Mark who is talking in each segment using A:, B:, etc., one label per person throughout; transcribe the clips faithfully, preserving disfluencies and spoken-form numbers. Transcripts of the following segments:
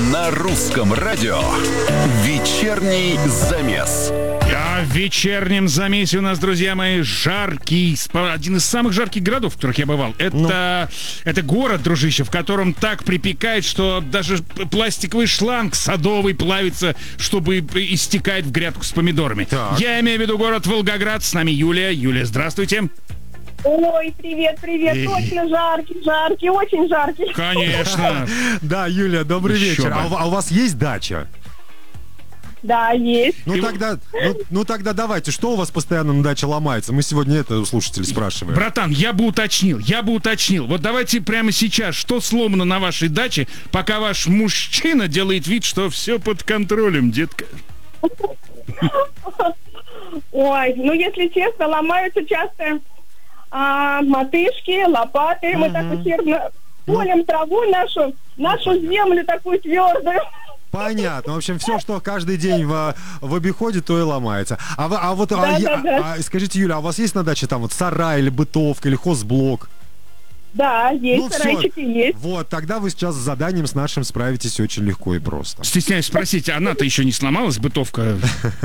A: На русском радио вечерний замес.
B: А в вечернем замесе у нас, друзья мои, жаркий, один из самых жарких городов, в которых я бывал. Это, ну. это город, дружище, в котором так припекает, что даже пластиковый шланг садовый плавится, чтобы истекать в грядку с помидорами. Так. Я имею в виду город Волгоград. С нами Юлия. Юлия, здравствуйте.
C: Ой, привет, привет, и... точно жаркий, жаркий, очень жаркий.
B: Конечно.
D: Да, Юлия, добрый вечер. А у вас есть дача?
C: Да, есть.
D: Ну тогда, ну, ну тогда давайте, что у вас постоянно на даче ломается? Мы сегодня это у слушателей спрашиваем.
B: Братан, я бы уточнил, я бы уточнил. Вот давайте прямо сейчас, что сломано на вашей даче, пока ваш мужчина делает вид, что все под контролем, детка.
C: Ой, ну если честно, ломаются часто а, мотышки, лопаты. Uh-huh. Мы так усердно полем uh-huh. траву нашу, нашу землю такую твердую.
D: Понятно. В общем, все, что каждый день в, в обиходе, то и ломается. А, вы, а вот да, а, да, да. А, скажите, Юля, а у вас есть на даче там вот сарай или бытовка или хозблок?
C: Да, есть, ну, сарайчики есть.
D: Вот, тогда вы сейчас с заданием с нашим справитесь очень легко и просто.
B: Стесняюсь спросить, она-то еще не сломалась, бытовка?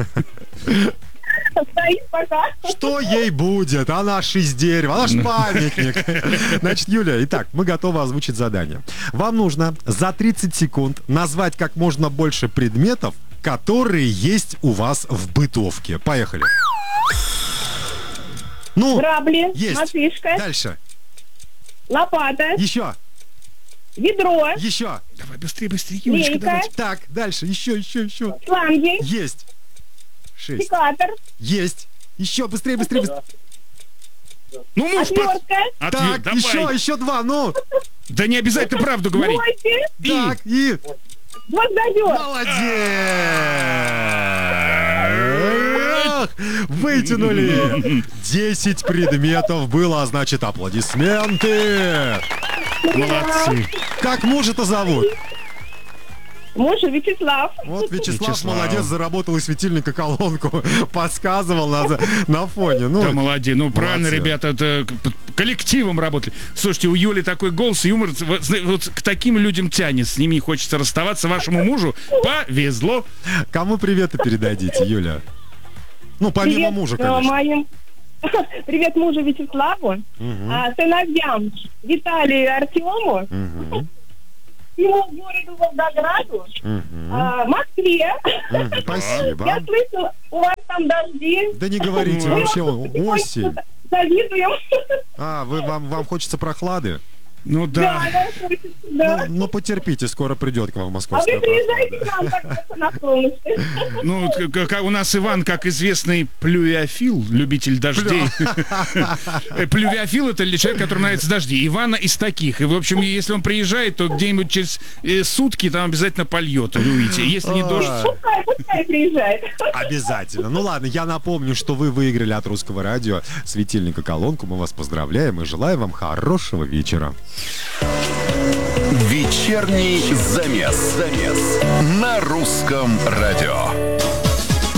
C: Стоит пока.
D: Что ей будет? Она ж из дерева, она ж памятник. Значит, Юля, итак, мы готовы озвучить задание. Вам нужно за тридцать секунд назвать как можно больше предметов, которые есть у вас в бытовке. Поехали. Ну,
C: грабли,
D: есть.
C: мотышка.
D: Дальше.
C: Лопата.
D: Еще.
C: Ведро.
D: Еще.
B: Давай быстрее, быстрее, Юлечка, давайте.
D: Так, дальше, еще, еще, еще.
C: Шланги.
D: Есть. Шесть.
C: Секатор.
D: Есть. Еще быстрее, быстрее, быстрее.
B: Ну, муж,
C: отвертка.
B: От...
D: Так,
B: Ответ,
D: еще, еще два, ну.
B: Да не обязательно правду говорить.
C: И...
D: Так, и...
C: Гвоздодер.
D: Молодец! Вытянули. Десять предметов было, а значит, аплодисменты.
B: Молодцы.
D: Как мужа-то зовут?
C: Муж Вячеслав.
D: Вот Вячеслав, Вячеслав молодец, заработал из светильника колонку, подсказывал на, на фоне. Ну,
B: да, молодец. Ну, молодцы. Правильно, ребята, это коллективом работали. Слушайте, у Юли такой голос и юмор, вот, вот к таким людям тянет, с ними хочется расставаться. Вашему мужу повезло.
D: Кому приветы передадите, Юля? Ну, помимо
C: привет,
D: мужа, конечно.
C: Моим... Привет мужу Вячеславу, угу. а, сыновьям Виталию и Артему, угу. Всему городу Волгограду, uh-huh. а, Москве.
D: Uh-huh. Спасибо.
C: Я слышала, у вас там дожди.
D: Да не говорите, мы вообще осень.
C: Завидуем.
D: А, вы, вам, вам хочется прохлады?
B: Ну да.
C: Да, хочется, да.
D: Ну, ну потерпите, скоро придет к вам московская.
C: А вы приезжайте к нам так на солнышко.
B: Ну, как у нас Иван, как известный плювиофил, любитель дождей. Плювиофил — это человек, которому нравятся дожди. Ивана из таких. И, в общем, если он приезжает, то где-нибудь через сутки там обязательно польет. Вы увидите. Если не дождь...
C: Пускай, пускай приезжает.
D: Обязательно. Ну ладно, я напомню, что вы выиграли от Русского радио светильника колонку. Мы вас поздравляем и желаем вам хорошего вечера.
A: Вечерний замес. Замес на русском радио.